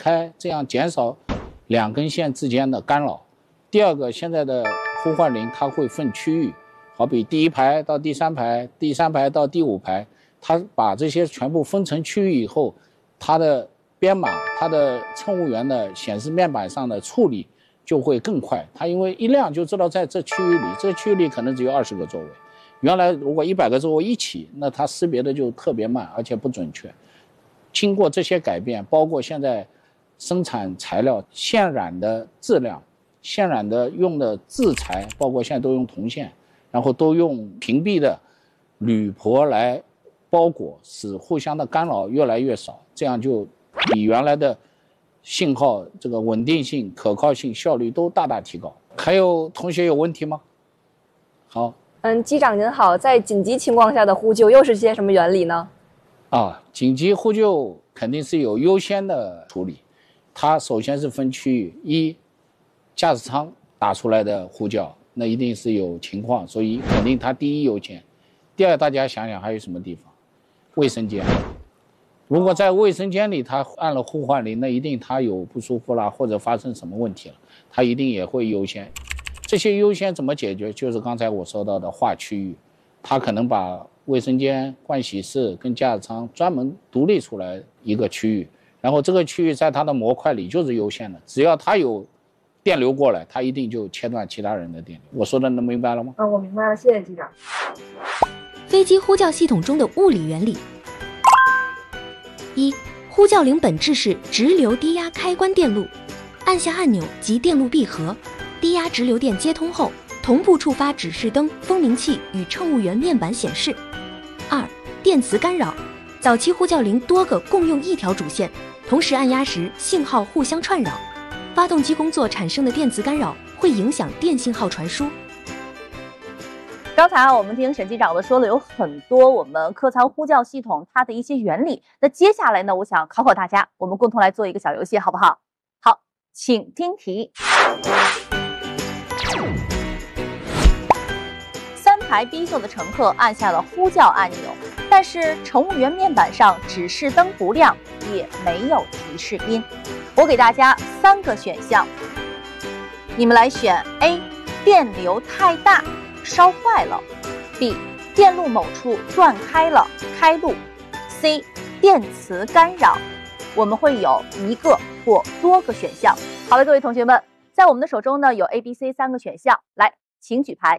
开，这样减少两根线之间的干扰。第二个，现在的呼唤铃它会分区域，好比第1排到第3排，第3排到第5排，它把这些全部分成区域以后，它的编码，它的乘务员的显示面板上的处理就会更快。它因为一亮就知道在这区域里，这个区域里可能只有20个座位，原来如果100个座位一起，那它识别的就特别慢，而且不准确。经过这些改变，包括现在生产材料线染的质量，线染的用的制材，包括现在都用铜线，然后都用屏蔽的铝箔来包裹，使互相的干扰越来越少，这样就比原来的信号这个稳定性、可靠性、效率都大大提高。还有同学有问题吗？好， 机长您好，在紧急情况下的呼救又是些什么原理呢？ 紧急呼救肯定是有优先的处理，它首先是分区域，一，驾驶舱打出来的呼叫，那一定是有情况，所以肯定它第一优先。第二，大家想想还有什么地方？卫生间。如果在卫生间里他按了呼唤铃，那一定他有不舒服啦，或者发生什么问题了，他一定也会优先。这些优先怎么解决？就是刚才我说到的划区域，他可能把卫生间、盥洗室跟驾驶舱专门独立出来一个区域，然后这个区域在它的模块里就是优先的，只要它有电流过来，它一定就切断其他人的电流。我说的能明白了吗？ 我明白了，谢谢机长。 飞机呼叫系统中的物理原理。1. 呼叫铃本质是直流低压开关电路，按下按钮即电路闭合，低压直流电接通后，同步触发指示灯、风鸣器与乘务员面板显示。2. 电磁干扰，早期呼叫铃多个共用一条主线，同时按压时信号互相串扰，发动机工作产生的电磁干扰会影响电信号传输。 刚才我们听沈机长的说了有很多我们客舱呼叫系统它的一些原理，那接下来呢，我想考考大家，我们共同来做一个小游戏，好不好？好，请听题。3排 B 座的乘客按下了呼叫按钮，但是乘务员面板上指示灯不亮，也没有提示音。我给大家3个选项，你们来选 A， 电流太大烧坏了， B， 电路某处断开了开路， C， 电磁干扰。我们会有1个或多个选项。好了，各位同学们，在我们的手中呢有 A、B、C 3个选项，来，请举牌。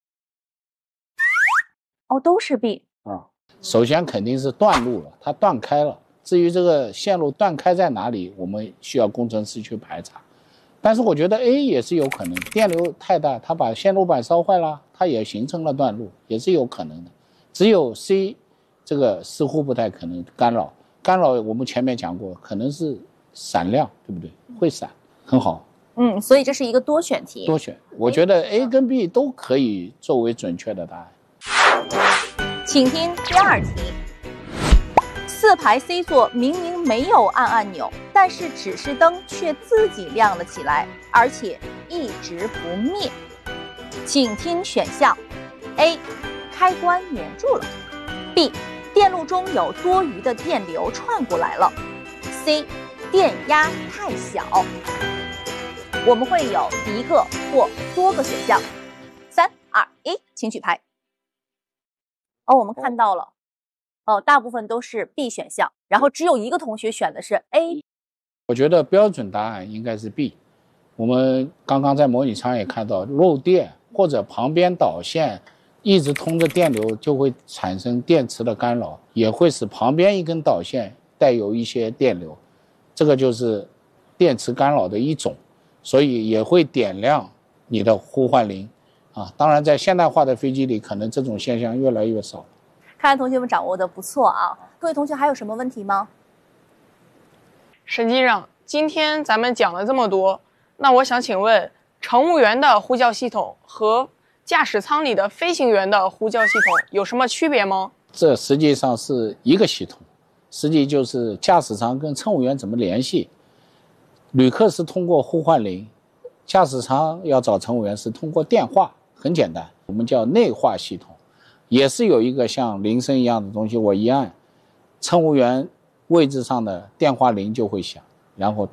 都是 B 首先肯定是断路了，它断开了。至于这个线路断开在哪里，我们需要工程师去排查。但是我觉得 A 也是有可能，电流太大，它把线路板烧坏了，它也形成了断路，也是有可能的。只有 C 这个似乎不太可能干扰。干扰我们前面讲过，可能是闪亮，对不对？会闪，很好。 所以这是一个多选题。 多选，我觉得 A 跟 B 都可以作为准确的答案。 请听第2题。4排 C 座明明没有按按钮，但是指示灯却自己亮了起来，而且一直不灭。请听选项 A， 开关粘住了， B， 电路中有多余的电流串过来了， C， 电压太小。我们会有1个或多个选项。3、2、1，请举牌。我们看到了大部分都是 B 选项，然后只有1个同学选的是 A。 我觉得标准答案应该是 B。我们刚刚在模拟舱也看到，漏电或者旁边导线一直通着电流，就会产生电磁的干扰，也会使旁边一根导线带有一些电流，这个就是电磁干扰的一种，所以也会点亮你的呼唤铃当然在现代化的飞机里，可能这种现象越来越少。 看来同学们掌握的不错啊！各位同学还有什么问题吗？ 沈机长，今天咱们讲了这么多，那我想请问，乘务员的呼叫系统和驾驶舱里的飞行员的呼叫系统有什么区别吗？ 这实际上是一个系统，实际就是驾驶舱跟乘务员怎么联系。旅客是通过呼唤铃，驾驶舱要找乘务员是通过电话，很简单，我们叫内话系统。也是有一个像铃声一样的东西，我一按，乘务员位置上的电话铃就会响，然后